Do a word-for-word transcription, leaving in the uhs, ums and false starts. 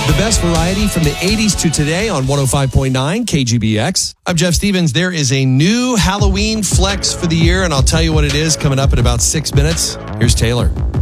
The best variety from the eighties to today on one oh five point nine K G B X. I'm Jeff Stevens. There is a new Halloween flex for the year, and I'll tell you what it is coming up in about six minutes. Here's Taylor.